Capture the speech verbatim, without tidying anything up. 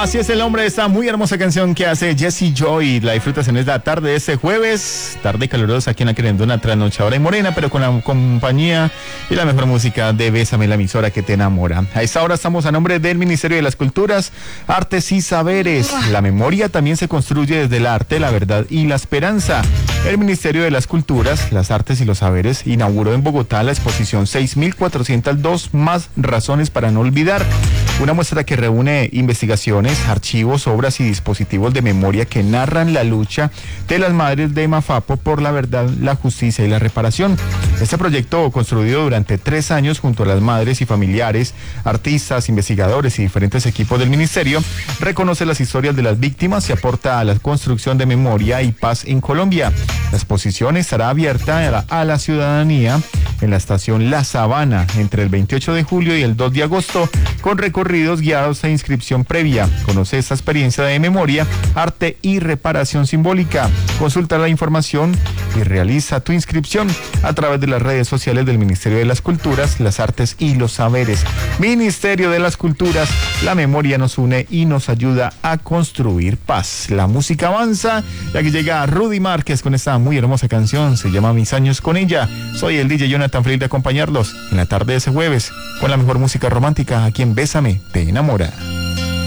Así es el nombre de esta muy hermosa canción que hace Jesse Joy. La disfrutas en esta tarde de este jueves, tarde calurosa aquí en la Querendona, trasnochadora y morena, pero con la compañía y la mejor música de Bésame, la emisora que te enamora. A esta hora estamos a nombre del Ministerio de las Culturas, Artes y Saberes. La memoria también se construye desde el arte, la verdad y la esperanza. El Ministerio de las Culturas, las Artes y los Saberes inauguró en Bogotá la exposición seis mil cuatrocientas dos más razones para no olvidar. Una muestra que reúne investigaciones, archivos, obras y dispositivos de memoria que narran la lucha de las madres de Mafapo por la verdad, la justicia y la reparación. Este proyecto, construido durante tres años junto a las madres y familiares, artistas, investigadores y diferentes equipos del ministerio, reconoce las historias de las víctimas y aporta a la construcción de memoria y paz en Colombia. La exposición estará abierta a la, a la ciudadanía en la estación La Sabana entre el veintiocho de julio y el dos de agosto, con recorridos guiados e inscripción previa. Conoce esta experiencia de memoria, arte y reparación simbólica. Consulta la información y realiza tu inscripción a través de las redes sociales del Ministerio de las Culturas, las Artes y los Saberes. Ministerio de las Culturas, la memoria nos une y nos ayuda a construir paz. La música avanza y aquí llega Rudy Márquez con esta muy hermosa canción, se llama Mis años con ella. Soy el D J Jonathan, feliz de acompañarlos en la tarde de ese jueves con la mejor música romántica aquí en Bésame, te enamora.